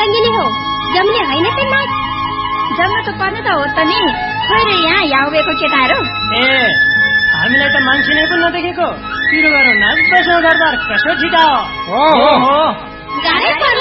सङ्गिनी हो, जम्ने होइन त नाच। जम्न त पर्ने त हो त नि, खोइ यहाँ याउबेको केटाहरू। हामीलाई त मान्छे नै पनि नदेखेको, सुरु गरौँ नाच बसौँ दरबार कसो छिटाओ। गाह्रै